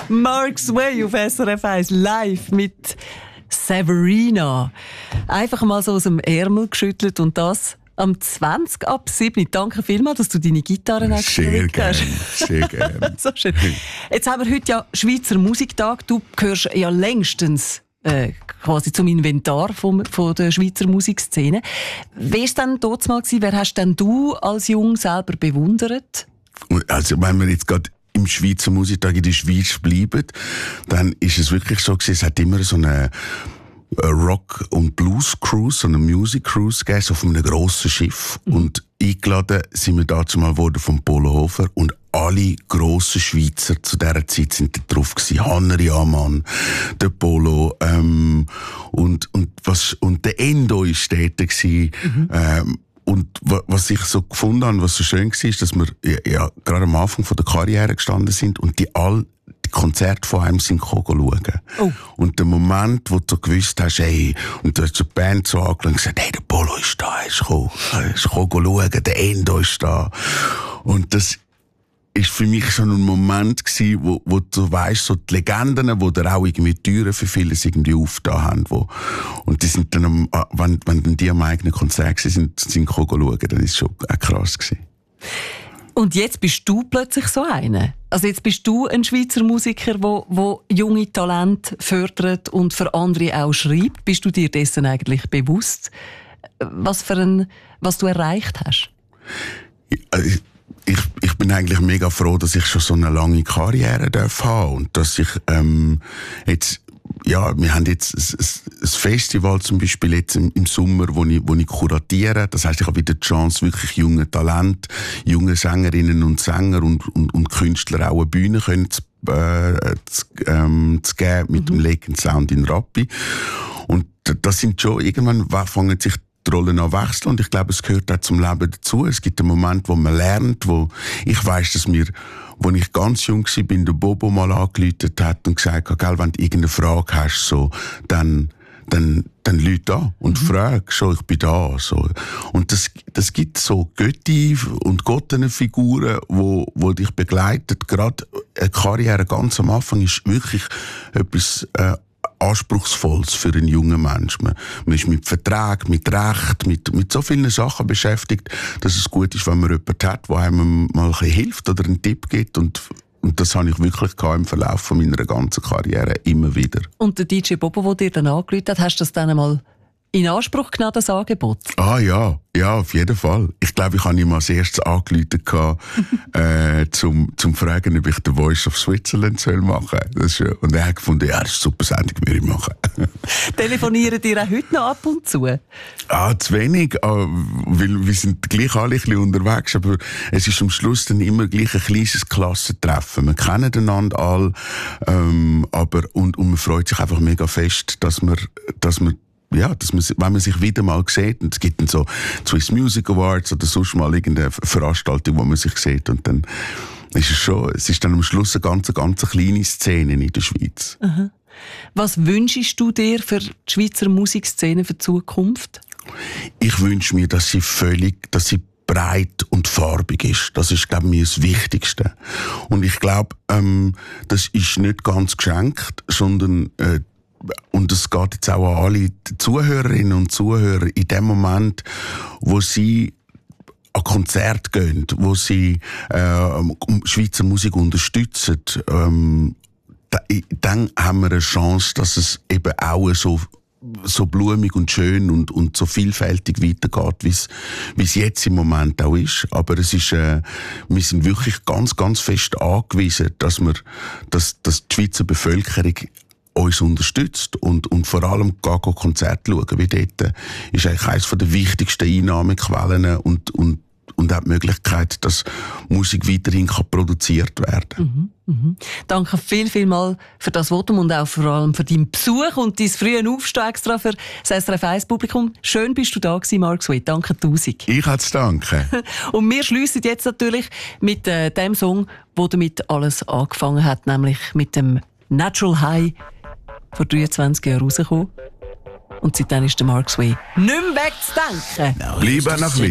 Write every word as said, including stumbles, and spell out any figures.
Mark Sway auf S R F eins live mit Severina. Einfach mal so aus dem Ärmel geschüttelt und das am zwanzig ab sieben. Danke vielmals, dass du deine Gitarre hast. Sehr gerne, sehr gerne. So schön. Jetzt haben wir heute ja Schweizer Musiktag. Du gehörst ja längstens äh, quasi zum Inventar vom, von der Schweizer Musikszene. Wie war es denn dort mal gewesen? Wer hast denn du als Jung selber bewundert? Also wenn wir jetzt gerade im Schweizer Musiktag in der Schweiz bleiben, dann ist es wirklich so gewesen, es hat immer so eine Rock- und Blues-Cruise, so eine Music-Cruise gegeben, so auf einem grossen Schiff. Mhm. Und eingeladen sind wir dazu mal worden vom Polo Hofer und alle grossen Schweizer zu dieser Zeit sind da drauf gewesen. Hanner Amann, der Polo, ähm, und, und was, und der Endo ist dort gewesen. Mhm. Ähm, Und was ich so gefunden habe, was so schön war, ist, dass wir ja, ja gerade am Anfang von der Karriere gestanden sind und die all die Konzerte von einem sind schauen. Oh. Und der Moment, wo du gewusst hast, hey, und du hast die Band so angeschaut und gesagt, hey, der Polo ist da, er ist gekommen, er ist gekommen schauen, der Endo ist da. Und das ist für mich schon ein Moment gewesen, wo, wo du weisst, so die Legenden, wo da auch irgendwie Türen für vieles irgendwie aufgetan haben, wo, und die sind dann, am, wenn, wenn dann die am eigenen Konzert sind, sind schauen, dann ist es schon auch krass gewesen. Und jetzt bist du plötzlich so einer. Also jetzt bist du ein Schweizer Musiker, der wo junge Talente fördert und für andere auch schreibt. Bist du dir dessen eigentlich bewusst, was, für ein, was du erreicht hast? Ich, ich, ich bin eigentlich mega froh, dass ich schon so eine lange Karriere darf haben und dass ich ähm, jetzt ja, wir haben jetzt ein Festival zum Beispiel jetzt im Sommer, wo ich, wo ich kuratiere. Das heisst, ich habe wieder die Chance, wirklich junge Talente, junge Sängerinnen und Sänger und, und, und Künstler auch eine Bühne können zu, äh, zu, ähm, zu geben mit mhm. dem Legend Sound in Rappi. Und das sind schon, irgendwann fangen sich die Rollen an wechseln und ich glaube, es gehört auch zum Leben dazu. Es gibt einen Moment, wo man lernt, wo ich weiss, dass mir, als ich ganz jung war, bin der Bobo mal angerufen hat und gesagt hat, gell, wenn du irgendeine Frage hast, so, dann, dann, dann Leute an und mhm. frag, schon, ich bin da, so. Und das, das gibt so Götti und Gottenfiguren, wo, wo dich begleiten. Gerade eine Karriere ganz am Anfang ist wirklich etwas, äh, Anspruchsvolles für einen jungen Menschen. Man, man ist mit Verträgen, mit Recht, mit, mit so vielen Sachen beschäftigt, dass es gut ist, wenn man jemanden hat, der einem mal ein bisschen hilft oder einen Tipp gibt. Und, und das habe ich wirklich im Verlauf von meiner ganzen Karriere immer wieder. Und der D J Bobo, der dir dann angerufen hat, hast du das dann einmal in Anspruch genommen, das Angebot? Ah ja, ja, auf jeden Fall. Ich glaube, ich habe ihm als erstes angerufen, äh, zum, zum fragen, ob ich The Voice of Switzerland soll machen soll. Und er hat gefunden, ja, das ist eine super Sendung, würde ich machen. Telefonieren dir auch heute noch ab und zu? Ah, zu wenig, weil wir sind gleich alle ein bisschen unterwegs, aber es ist am Schluss dann immer gleich ein kleines Klassentreffen. Wir kennen einander alle, ähm, aber, und, und man freut sich einfach mega fest, dass man, dass man ja, dass man, wenn man sich wieder mal sieht, und es gibt dann so Swiss Music Awards oder sonst mal irgendeine Veranstaltung, wo man sich sieht, und dann ist es schon, es ist dann am Schluss eine ganz, ganz kleine Szene in der Schweiz. Aha. Was wünschst du dir für die Schweizer Musikszene für die Zukunft? Ich wünsche mir, dass sie völlig, dass sie breit und farbig ist. Das ist, glaube ich, mir das Wichtigste. Und ich glaube, ähm, das ist nicht ganz geschenkt, sondern äh, und es geht jetzt auch an alle Zuhörerinnen und Zuhörer in dem Moment, wo sie an Konzerte gehen, wo sie äh, Schweizer Musik unterstützen, ähm, da, dann haben wir eine Chance, dass es eben auch so so blumig und schön und, und so vielfältig weitergeht, wie es, wie es jetzt im Moment auch ist. Aber es ist, äh, wir sind wirklich ganz, ganz fest angewiesen, dass wir, dass, dass die Schweizer Bevölkerung uns unterstützt und, und vor allem gar kein Konzert schauen, wie dort ist eigentlich eines der wichtigsten Einnahmequellen und, und, und auch die Möglichkeit, dass Musik weiterhin kann produziert werden. Mhm, mhm. Danke viel, viel mal für das Votum und auch vor allem für deinen Besuch und dein frühe Aufstehen extra für das S R F eins Publikum. Schön bist du da gewesen, Mark Sway. Danke tausend. Ich hätte es danken. Und wir schliessen jetzt natürlich mit äh, dem Song, der damit alles angefangen hat, nämlich mit dem Natural High, vor dreiundzwanzig Jahren rausgekommen. Und seitdem ist der Mark Sway nicht mehr wegzudenken. Lieber nach